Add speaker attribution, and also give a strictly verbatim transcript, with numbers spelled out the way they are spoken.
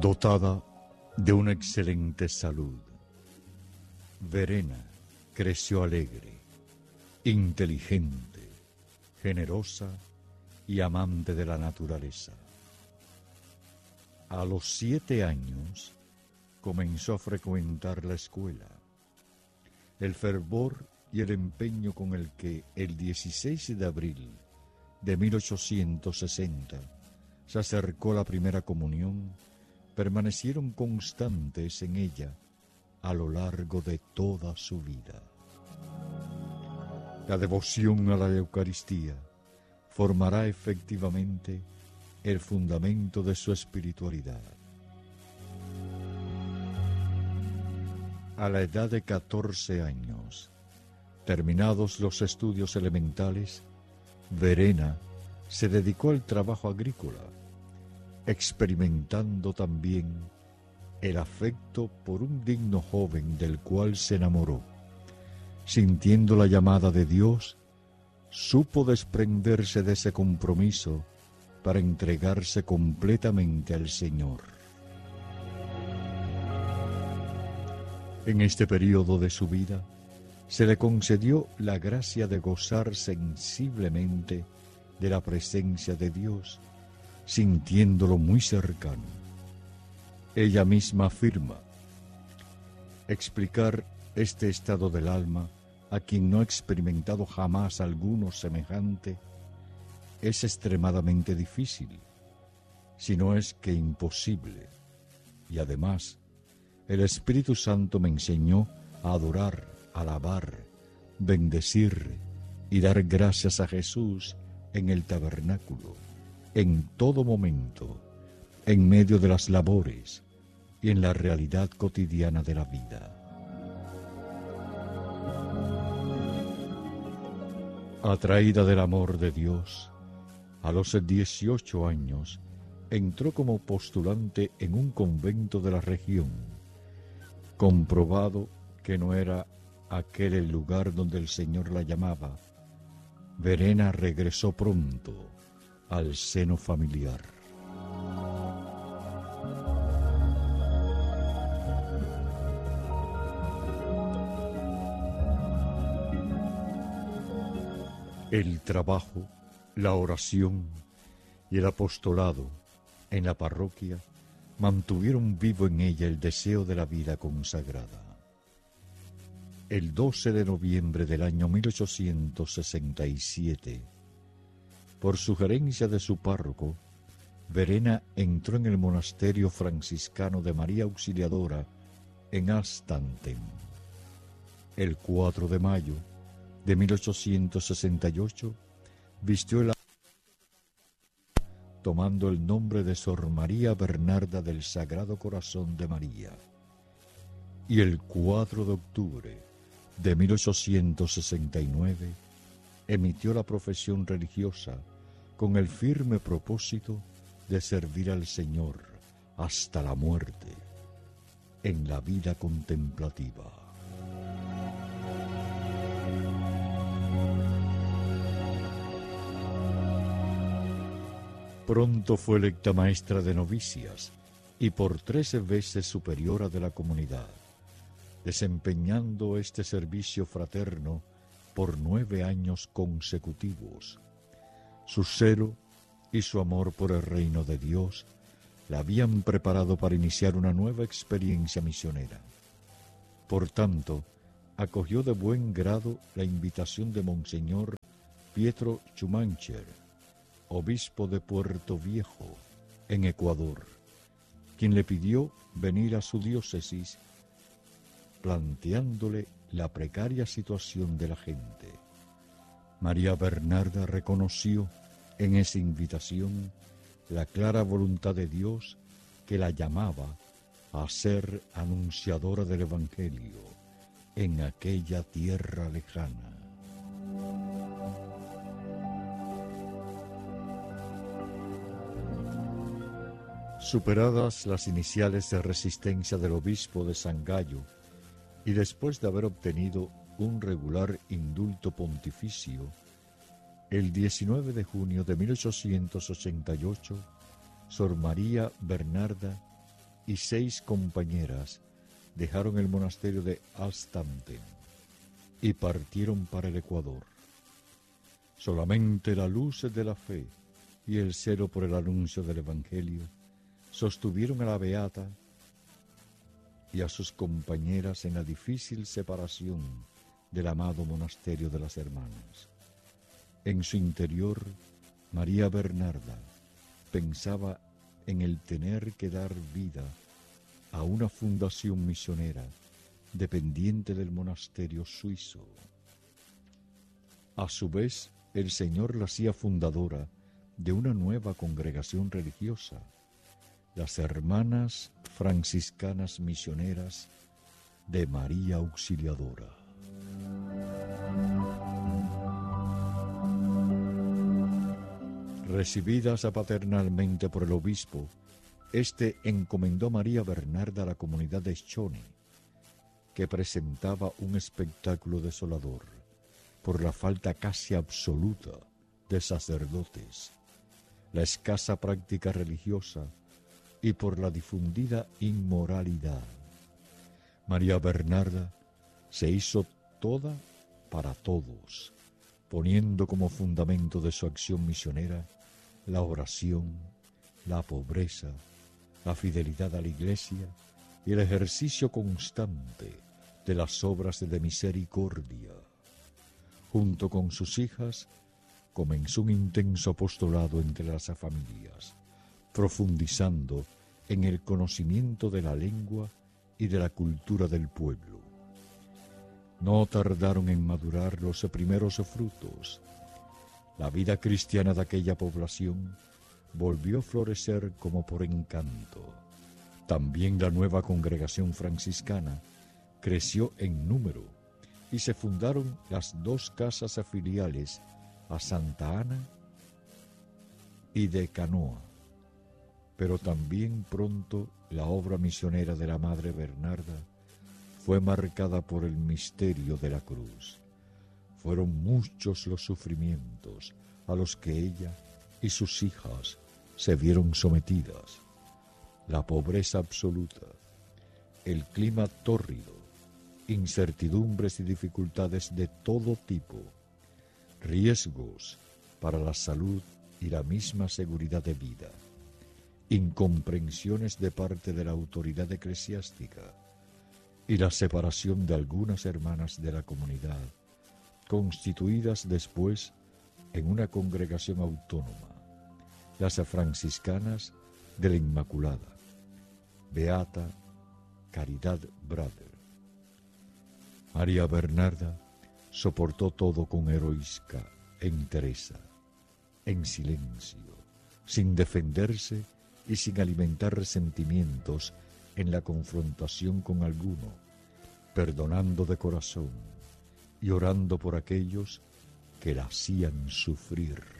Speaker 1: Dotada de una excelente salud, Verena creció alegre, inteligente, generosa y amante de la naturaleza. A los siete años comenzó a frecuentar la escuela. El fervor y el empeño con el que el dieciséis de abril de mil ochocientos sesenta se acercó a la primera comunión permanecieron constantes en ella a lo largo de toda su vida. La devoción a la Eucaristía formará efectivamente el fundamento de su espiritualidad. A la edad de catorce años, terminados los estudios elementales, Verena se dedicó al trabajo agrícola, experimentando también el afecto por un digno joven del cual se enamoró. Sintiendo la llamada de Dios, supo desprenderse de ese compromiso para entregarse completamente al Señor. En este periodo de su vida, se le concedió la gracia de gozar sensiblemente de la presencia de Dios, sintiéndolo muy cercano. Ella misma afirma: explicar este estado del alma a quien no ha experimentado jamás alguno semejante es extremadamente difícil, si no es que imposible. Y además, el Espíritu Santo me enseñó a adorar, alabar, bendecir y dar gracias a Jesús en el tabernáculo, en todo momento, en medio de las labores y en la realidad cotidiana de la vida. Atraída del amor de Dios, a los dieciocho años entró como postulante en un convento de la región. Comprobado que no era aquel el lugar donde el Señor la llamaba, Verena regresó pronto al seno familiar. El trabajo, la oración y el apostolado en la parroquia mantuvieron vivo en ella el deseo de la vida consagrada. El doce de noviembre del año mil ochocientos sesenta y siete, por sugerencia de su párroco, Verena entró en el monasterio franciscano de María Auxiliadora en Astanten. El cuatro de mayo de mil ochocientos sesenta y ocho vistió el tomando el nombre de Sor María Bernarda del Sagrado Corazón de María, y el cuatro de octubre de mil ochocientos sesenta y nueve emitió la profesión religiosa con el firme propósito de servir al Señor hasta la muerte en la vida contemplativa. Pronto fue electa maestra de novicias y por trece veces superiora de la comunidad, desempeñando este servicio fraterno por nueve años consecutivos. Su celo y su amor por el reino de Dios la habían preparado para iniciar una nueva experiencia misionera. Por tanto, acogió de buen grado la invitación de Monseñor Pietro Schumacher, obispo de Puerto Viejo, en Ecuador, quien le pidió venir a su diócesis, planteándole la precaria situación de la gente. María Bernarda reconoció en esa invitación la clara voluntad de Dios que la llamaba a ser anunciadora del Evangelio en aquella tierra lejana. Superadas las iniciales de resistencia del obispo de San Gallo y después de haber obtenido un regular indulto pontificio, el diecinueve de junio de mil ochocientos ochenta y ocho, Sor María Bernarda y seis compañeras dejaron el monasterio de Alstamten y partieron para el Ecuador. Solamente la luz de la fe y el celo por el anuncio del Evangelio sostuvieron a la beata y a sus compañeras en la difícil separación del amado monasterio de las Hermanas. En su interior, María Bernarda pensaba en el tener que dar vida a una fundación misionera dependiente del monasterio suizo. A su vez, el Señor la hacía fundadora de una nueva congregación religiosa, las Hermanas Franciscanas Misioneras de María Auxiliadora. Recibidas paternalmente por el obispo, éste encomendó a María Bernarda a la comunidad de Schone, que presentaba un espectáculo desolador por la falta casi absoluta de sacerdotes, la escasa práctica religiosa y por la difundida inmoralidad. María Bernarda se hizo toda para todos, poniendo como fundamento de su acción misionera la oración, la pobreza, la fidelidad a la Iglesia y el ejercicio constante de las obras de misericordia. Junto con sus hijas, comenzó un intenso apostolado entre las familias, profundizando en el conocimiento de la lengua y de la cultura del pueblo. No tardaron en madurar los primeros frutos. La vida cristiana de aquella población volvió a florecer como por encanto. También la nueva congregación franciscana creció en número y se fundaron las dos casas filiales a Santa Ana y de Canoa. Pero también pronto la obra misionera de la Madre Bernarda fue marcada por el misterio de la cruz. Fueron muchos los sufrimientos a los que ella y sus hijas se vieron sometidas. La pobreza absoluta, el clima tórrido, incertidumbres y dificultades de todo tipo, riesgos para la salud y la misma seguridad de vida, incomprensiones de parte de la autoridad eclesiástica y la separación de algunas hermanas de la comunidad, constituidas después en una congregación autónoma, las franciscanas de la Inmaculada, Beata Caridad Brother. María Bernarda soportó todo con heroica entereza, en silencio, sin defenderse y sin alimentar resentimientos en la confrontación con alguno, perdonando de corazón y orando por aquellos que la hacían sufrir.